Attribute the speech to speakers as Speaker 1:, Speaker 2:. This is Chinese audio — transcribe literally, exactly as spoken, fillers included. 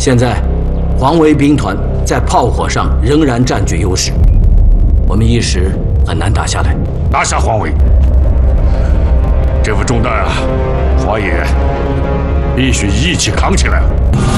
Speaker 1: 现在，黄维兵团在炮火上仍然占据优势，我们一时很难打下来。
Speaker 2: 拿下黄维，这副重担啊，华爷必须一起扛起来。